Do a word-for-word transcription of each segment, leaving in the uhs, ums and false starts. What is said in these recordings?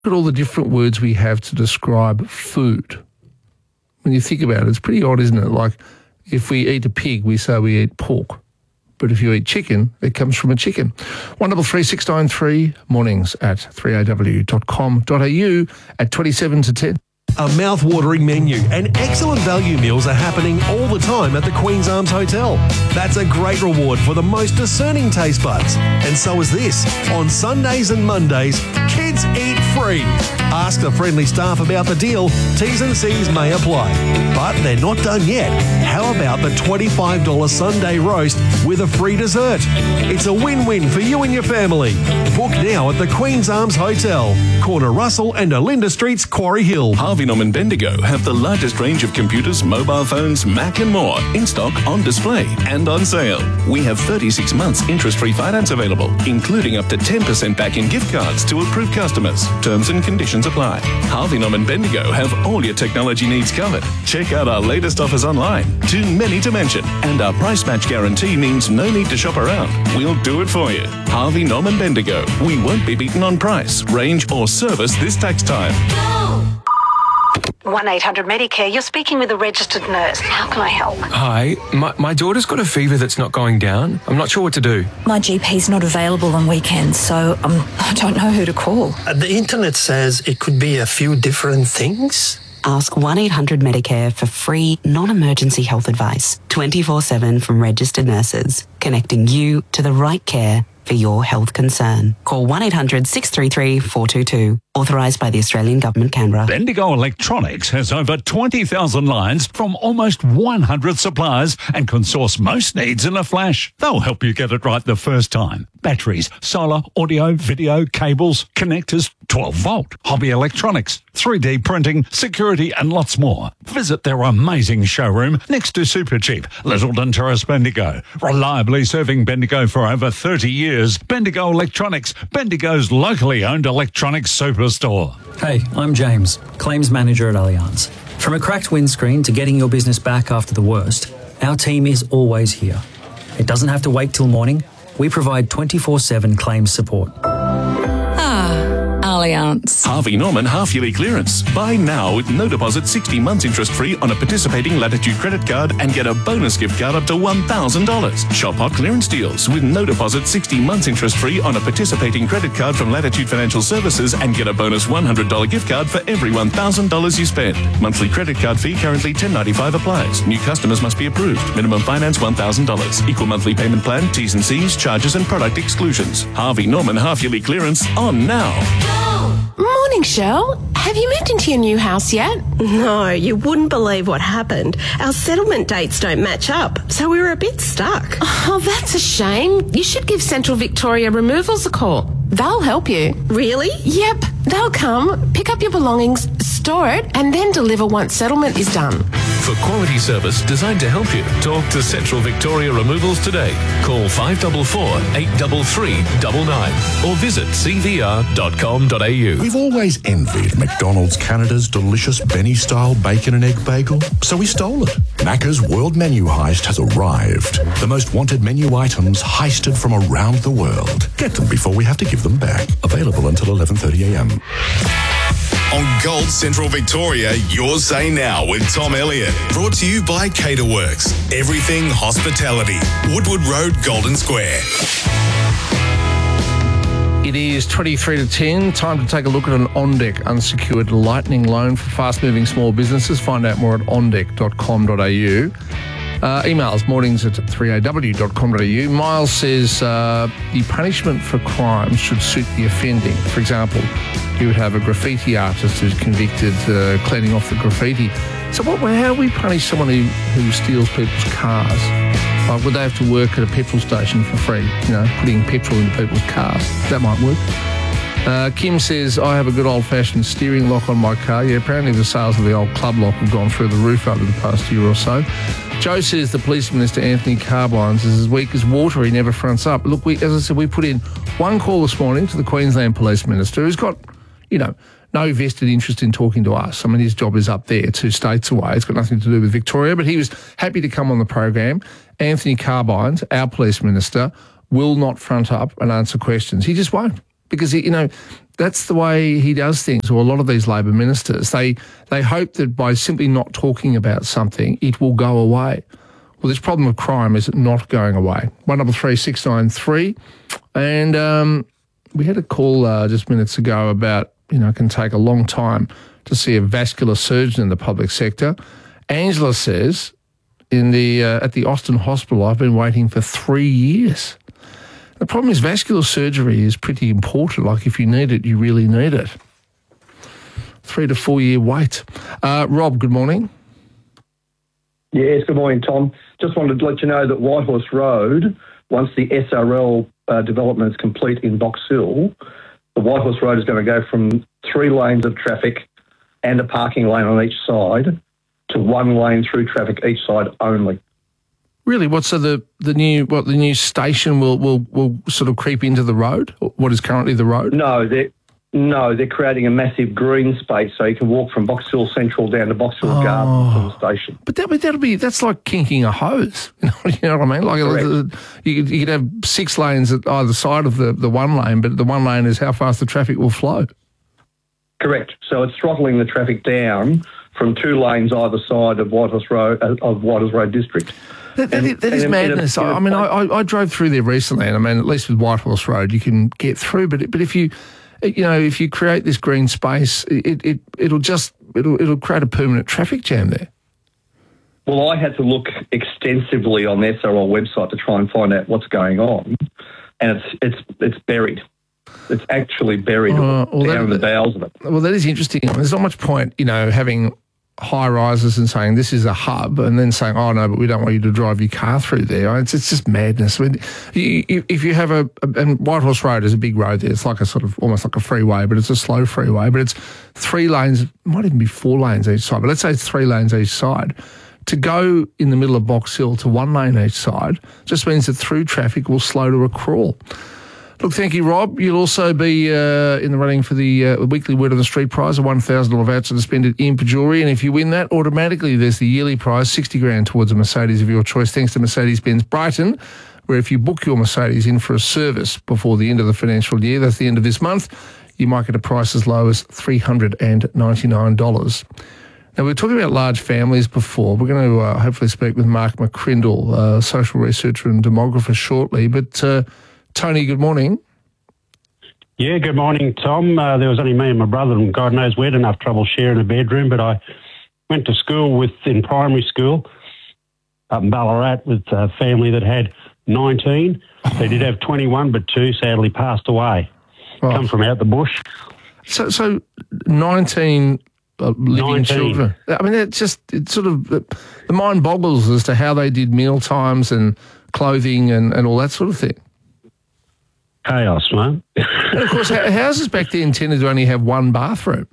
Look at all the different words we have to describe food. When you think about it, it's pretty odd, isn't it? Like, if we eat a pig, we say we eat pork. But if you eat chicken, it comes from a chicken. one double three six nine three, mornings at three a w dot com dot a u at twenty-seven to ten. A mouth-watering menu and excellent value meals are happening all the time at the Queen's Arms Hotel. That's a great reward for the most discerning taste buds. And so is this. On Sundays and Mondays, kids eat free. Ask the friendly staff about the deal. T's and C's may apply. But they're not done yet. How about the twenty-five dollars Sunday roast with a free dessert? It's a win-win for you and your family. Book now at the Queen's Arms Hotel, corner Russell and Olinda Streets, Quarry Hill. Harvey Norman Bendigo have the largest range of computers, mobile phones, Mac and more in stock, on display and on sale. We have thirty-six months interest-free finance available, including up to ten percent back in gift cards to approved customers. Terms and conditions apply. Harvey Norman Bendigo have all your technology needs covered. Check out our latest offers online. Too many to mention. And our price match guarantee means no need to shop around. We'll do it for you. Harvey Norman Bendigo. We won't be beaten on price, range or service this tax time. one eight hundred Medicare, you're speaking with a registered nurse. How can I help? Hi, my, my daughter's got a fever that's not going down. I'm not sure what to do. My G P's not available on weekends, so um, I don't know who to call. Uh, the internet says it could be a few different things. Ask one eight hundred Medicare for free, non-emergency health advice, twenty-four seven from registered nurses, connecting you to the right care for your health concern. Call one eight hundred six three three four two two. Authorised by the Australian Government, Canberra. Bendigo Electronics has over twenty thousand lines from almost one hundred suppliers and can source most needs in a flash. They'll help you get it right the first time. Batteries, solar, audio, video, cables, connectors, twelve volt, hobby electronics, three D printing, security and lots more. Visit their amazing showroom next to Supercheap, Littleton Terrace, Bendigo. Reliably serving Bendigo for over thirty years. Bendigo Electronics, Bendigo's locally owned electronics superstore. Hey, I'm James, Claims Manager at Allianz. From a cracked windscreen to getting your business back after the worst, our team is always here. It doesn't have to wait till morning. We provide twenty-four seven claims support. Allianz. Harvey Norman half-yearly clearance. Buy now with no deposit, sixty months interest-free on a participating Latitude credit card and get a bonus gift card up to one thousand dollars. Shop hot clearance deals with no deposit, sixty months interest-free on a participating credit card from Latitude Financial Services and get a bonus one hundred dollars gift card for every one thousand dollars you spend. Monthly credit card fee currently ten dollars ninety-five applies. New customers must be approved. Minimum finance one thousand dollars. Equal monthly payment plan, T's and C's, charges and product exclusions. Harvey Norman half-yearly clearance on now. Morning, Shell. Have you moved into your new house yet? No, you wouldn't believe what happened. Our settlement dates don't match up, so we were a bit stuck. Oh, that's a shame. You should give Central Victoria Removals a call. They'll help you. Really? Yep. They'll come, pick up your belongings, store it, and then deliver once settlement is done. For quality service designed to help you, talk to Central Victoria Removals today. Call five four four, eight three three nine nine or visit c v r dot com dot a u. We've always envied McDonald's Canada's delicious Benny-style bacon and egg bagel, so we stole it. Macca's World Menu Heist has arrived. The most wanted menu items heisted from around the world. Get them before we have to give them back. Available until eleven thirty a m. On Gold Central Victoria, your say now with Tom Elliott. Brought to you by Caterworks. Everything hospitality. Woodward Road, Golden Square. It is twenty-three to ten. Time to take a look at an OnDeck unsecured lightning loan for fast-moving small businesses. Find out more at on deck dot com dot a u. Uh, emails, mornings at three a w dot com dot a u. Miles says uh, the punishment for crime should suit the offending. For example, you would have a graffiti artist who's convicted uh, cleaning off the graffiti. So what, how do we punish someone who, who steals people's cars? Like, would they have to work at a petrol station for free, you know, putting petrol into people's cars? That might work. Uh, Kim says, I have a good old-fashioned steering lock on my car. Yeah, apparently the sales of the old club lock have gone through the roof over the past year or so. Joe says the Police Minister, Anthony Carbines, is as weak as water. He never fronts up. Look, we, as I said, we put in one call this morning to the Queensland Police Minister, who's got, you know, no vested interest in talking to us. I mean, his job is up there, two states away. It's got nothing to do with Victoria, but he was happy to come on the program. Anthony Carbines, our Police Minister, will not front up and answer questions. He just won't. Because, you know, that's the way he does things, or a lot of these Labor ministers. They they hope that by simply not talking about something, it will go away. Well, this problem of crime is not going away. One double three six nine three, and um, we had a call uh, just minutes ago about, you know, it can take a long time to see a vascular surgeon in the public sector. Angela says, in the uh, at the Austin Hospital, I've been waiting for three years. The problem is vascular surgery is pretty important. Like, if you need it, you really need it. Three to four year wait. Uh, Rob, good morning. Yes, good morning, Tom. Just wanted to let you know that Whitehorse Road, once the S R L uh, development is complete in Box Hill, the Whitehorse Road is going to go from three lanes of traffic and a parking lane on each side to one lane through traffic each side only. Really? What, so the, the new what the new station will, will, will sort of creep into the road? What is currently the road? No, they're, no, they're creating a massive green space so you can walk from Box Hill Central down to Box Hill Oh. Gardens from the station. But, that, but that'll be that's like kinking a hose. You know, you know what I mean? Like uh, you, could, you could have six lanes at either side of the, the one lane, but the one lane is how fast the traffic will flow. Correct. So it's throttling the traffic down from two lanes either side of Whitehorse Road uh, of Whitehorse Road District. That, that, And- is, that is and in a- in a- madness. in a- I mean, I, I, I drove through there recently, and I mean, at least with Whitehorse Road, you can get through. But but if you, you know, if you create this green space, it it it'll just it'll it'll create a permanent traffic jam there. Well, I had to look extensively on the S R L website to try and find out what's going on, and it's it's it's buried. It's actually buried Uh, well, down in the that- bowels of it. Well, that is interesting. There's not much point, you know, having high rises and saying this is a hub, and then saying, oh no, but we don't want you to drive your car through there. It's it's just madness. I mean, you, you, if you have a, a and Whitehorse Road is a big road there. It's like a sort of almost like a freeway, but it's a slow freeway. But it's three lanes, might even be four lanes each side. But let's say it's three lanes each side. To go in the middle of Box Hill to one lane each side just means that through traffic will slow to a crawl. Look, thank you, Rob. You'll also be uh, in the running for the uh, weekly Word on the Street prize, a one thousand dollars voucher to spend at Ian Pajori. And if you win that, automatically there's the yearly prize, sixty grand towards a Mercedes of your choice, thanks to Mercedes-Benz Brighton, where if you book your Mercedes in for a service before the end of the financial year, that's the end of this month, you might get a price as low as three hundred ninety-nine dollars. Now, we were talking about large families before. We're going to uh, hopefully speak with Mark McCrindle, uh, social researcher and demographer, shortly. But, uh, Tony, good morning. Yeah, good morning, Tom. Uh, there was only me and my brother, and God knows we had enough trouble sharing a bedroom, but I went to school with in primary school up in Ballarat with a family that had nineteen. They did have twenty-one, but two sadly passed away. Right. Come from out the bush. So, so nineteen uh, living nineteen. children. I mean, it's just it's sort of the mind boggles as to how they did meal times and clothing and, and all that sort of thing. Chaos, man. And of course, h- houses back then tended to only have one bathroom.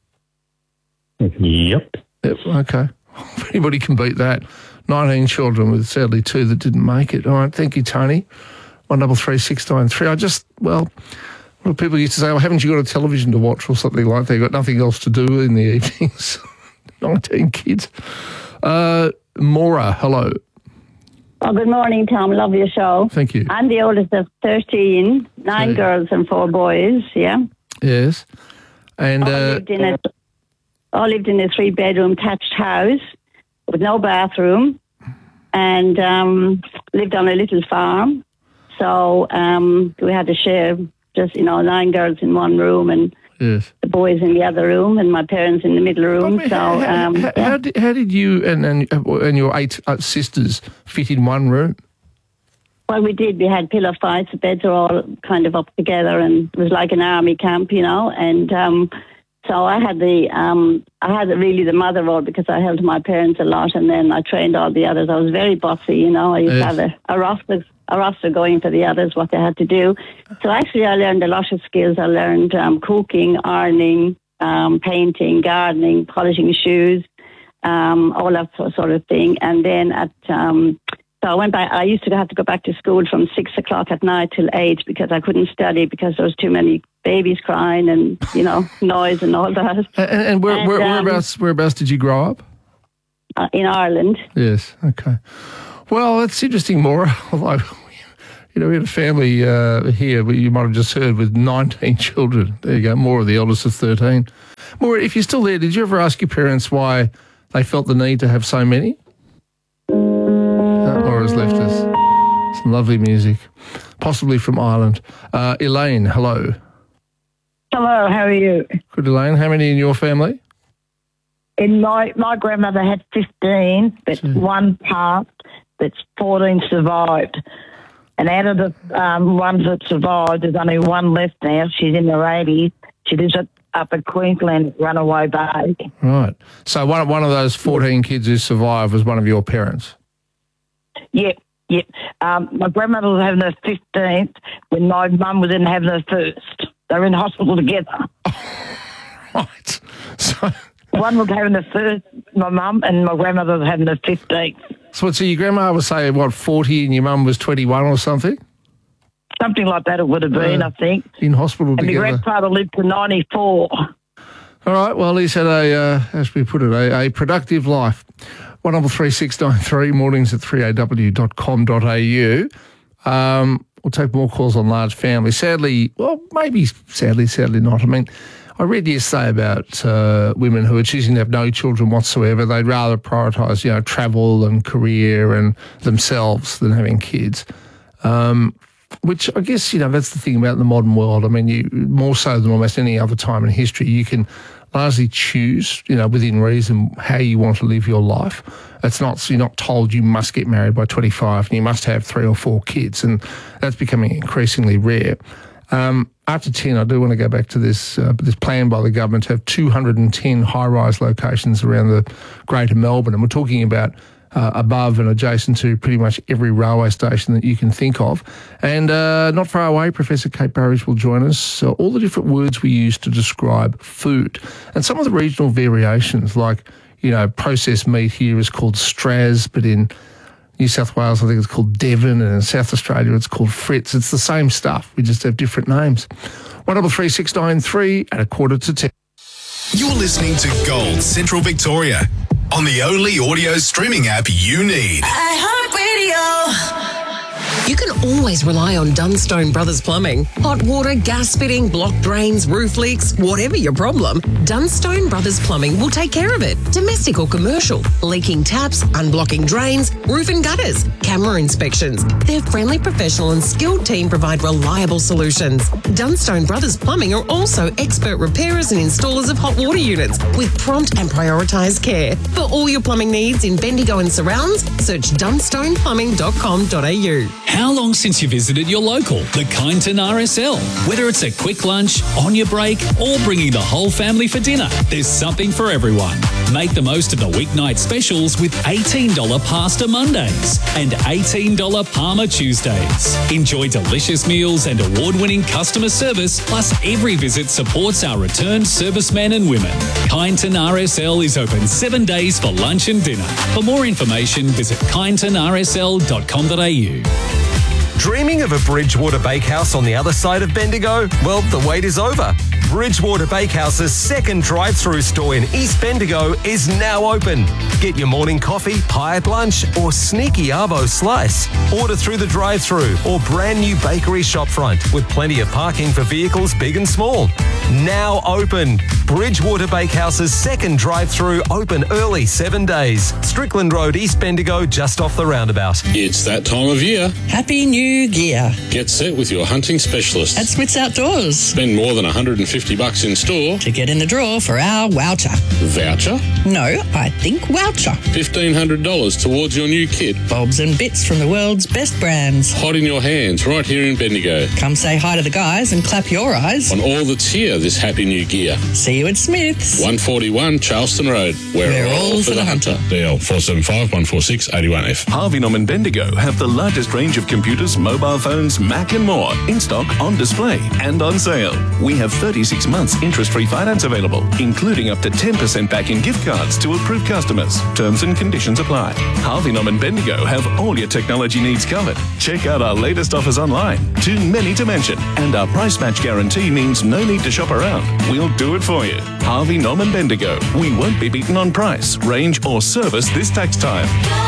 Yep. Yep. Okay. Anybody can beat that. Nineteen children with sadly two that didn't make it. All right. Thank you, Tony. One double three six nine three. I just well. Well, people used to say, well, haven't you got a television to watch or something like that? You've got nothing else to do in the evenings. nineteen kids. Uh, Maura, hello. Oh, good morning, Tom. Love your show. Thank you. I'm the oldest of thirteen, nine Okay. girls and four boys, yeah. Yes. And all, uh, lived in a, all lived in a three-bedroom detached house with no bathroom and um, lived on a little farm. So um, we had to share just, you know, nine girls in one room and yes. the boys in the other room and my parents in the middle room. So how, um, how, yeah. how, did, how did you and, and, and your eight uh, sisters fit in one room? Well, we did. We had pillow fights. The beds are all kind of up together, and it was like an army camp, you know. And um, so I had the, um, I had really the mother role because I helped my parents a lot, and then I trained all the others. I was very bossy, you know. I used Yes. to have a, a roster, a roster going for the others, what they had to do. So actually, I learned a lot of skills. I learned um, cooking, ironing, um, painting, gardening, polishing shoes, um, all that sort of thing. And then at um, So I went back. I used to have to go back to school from six o'clock at night till eight because I couldn't study because there was too many babies crying and, you know, noise and all that. And, and, where, And, where, um, whereabouts, whereabouts did you grow up? Uh, in Ireland. Yes, okay. Well, it's interesting, Maura, although You know, we had a family uh, here, you might have just heard, with nineteen children. There you go, Maura, the eldest, is thirteen. Maura, if you're still there, did you ever ask your parents why they felt the need to have so many? Uh, Maura's left us. Some lovely music, possibly from Ireland. Uh, Elaine, hello. Hello, how are you? Good, Elaine. How many in your family? In my, my grandmother had fifteen, but Gee. one passed, but fourteen survived. And out of the um, ones that survived, there's only one left now. She's in her eighties. She lives up, up at Queensland, Runaway Bay. Right. So one, one of those fourteen kids who survived was one of your parents? Yep, yep. Um, my grandmother was having her fifteenth when my mum was in having her first. They were in hospital together. Right. So one was having her first, my mum, and my grandmother was having her fifteenth. So, so your grandma was saying, what, forty and your mum was twenty-one or something? Something like that it would have been, Uh, I think. In hospital And my together. grandfather lived to ninety-four. All right, well, he's had a, uh, as we put it, a, a productive life. one double three six nine three, mornings at three a w dot com dot a u. Um, we'll take more calls on large families. Sadly, well, maybe sadly, sadly not. I mean, I read yesterday about uh, women who are choosing to have no children whatsoever. They'd rather prioritise, you know, travel and career and themselves than having kids. Um, which I guess, you know, that's the thing about the modern world. I mean, you more so than almost any other time in history, you can largely choose, you know, within reason, how you want to live your life. It's not, you're not told you must get married by twenty-five and you must have three or four kids, and that's becoming increasingly rare. Um, after ten, I do want to go back to this uh, this plan by the government to have two hundred ten high-rise locations around the Greater Melbourne, and we're talking about uh, above and adjacent to pretty much every railway station that you can think of. And uh, not far away, Professor Kate Burridge will join us. So all the different words we use to describe food, and some of the regional variations, like, you know, processed meat here is called Straz, but in New South Wales, I think it's called Devon, and in South Australia, it's called Fritz. It's the same stuff. We just have different names. one double three six nine three at a quarter to ten. You're listening to Gold Central Victoria on the only audio streaming app you need. iHeartRadio. You can always rely on Dunstone Brothers Plumbing. Hot water, gas fitting, blocked drains, roof leaks, whatever your problem, Dunstone Brothers Plumbing will take care of it. Domestic or commercial, leaking taps, unblocking drains, roof and gutters, camera inspections. Their friendly, professional and skilled team provide reliable solutions. Dunstone Brothers Plumbing are also expert repairers and installers of hot water units with prompt and prioritised care. For all your plumbing needs in Bendigo and surrounds, search dunstone plumbing dot com dot a u. How long since you visited your local, the Kyneton R S L? Whether it's a quick lunch, on your break, or bringing the whole family for dinner, there's something for everyone. Make the most of the weeknight specials with eighteen dollars Pasta Mondays and eighteen dollars Parma Tuesdays. Enjoy delicious meals and award-winning customer service, plus every visit supports our returned servicemen and women. Kyneton R S L is open seven days for lunch and dinner. For more information, visit kyneton r s l dot com dot a u. Dreaming of a Bridgewater Bakehouse on the other side of Bendigo? Well, the wait is over. Bridgewater Bakehouse's second drive-through store in East Bendigo is now open. Get your morning coffee, pie at lunch, or sneaky arvo slice. Order through the drive-through or brand new bakery shopfront with plenty of parking for vehicles big and small. Now open. Bridgewater Bakehouse's second drive-through open early seven days. Strickland Road, East Bendigo, just off the roundabout. It's that time of year. Happy New Year. Get set with your hunting specialist. At Smith's Outdoors. Spend more than one hundred fifty bucks in store to get in the draw for our voucher. Voucher? No, I think voucher. fifteen hundred dollars towards your new kit. Bobs and bits from the world's best brands. Hot in your hands right here in Bendigo. Come say hi to the guys and clap your eyes on all that's here this happy new gear. See you at Smith's. one forty-one Charleston Road. We're, We're all, all for the, the hunter. D L four seven five, one four six, eight one F. Harvey Norman Bendigo have the largest range of computers, mobile phones, Mac and more in stock, on display and on sale. We have thirty-six months interest-free finance available, including up to ten percent back in gift cards to approved customers. Terms and conditions apply. Harvey Norman Bendigo have all your technology needs covered. Check out our latest offers online. Too many to mention. And our price match guarantee means no need to shop around. We'll do it for you. Harvey Norman Bendigo. We won't be beaten on price, range or service this tax time.